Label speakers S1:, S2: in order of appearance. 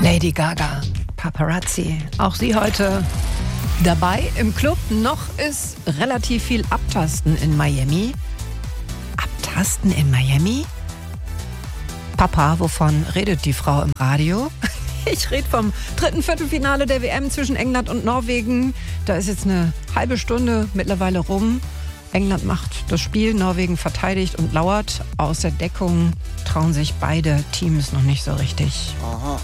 S1: Lady Gaga, Paparazzi. Auch sie heute dabei im Club. Noch ist relativ viel Abtasten in Miami. Abtasten in Miami? Papa, wovon redet die Frau im Radio? Ich rede vom dritten Viertelfinale der WM zwischen England und Norwegen. Da ist jetzt eine halbe Stunde mittlerweile rum. England macht das Spiel, Norwegen verteidigt und lauert. Aus der Deckung trauen sich beide Teams noch nicht so richtig.
S2: Aha.